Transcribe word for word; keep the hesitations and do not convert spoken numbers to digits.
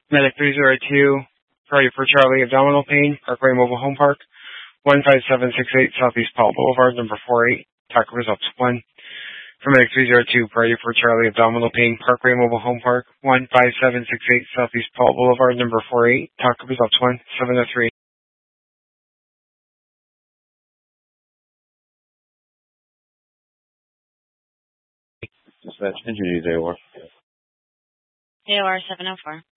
Medic three zero two, priority for Charlie, abdominal pain, Parkway Mobile Home Park, one five seven six eight Southeast Paul Boulevard, number four eight, TACA results one. For Medic three zero two, priority for Charlie, abdominal pain, Parkway Mobile Home Park, one five seven six eight Southeast Paul Boulevard, number four eight, TACA results one, seven oh three. Dispatch, introduce A O R. A O R seven oh four.